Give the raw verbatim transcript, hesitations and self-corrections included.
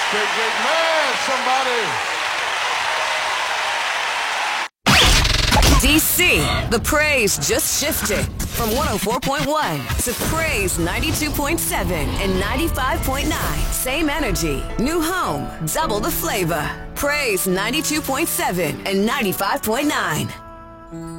Great, great man, somebody. D C, the praise just shifted from one oh four point one to praise ninety-two point seven and ninety-five point nine. Same energy, new home, double the flavor. Praise ninety-two point seven and ninety-five point nine.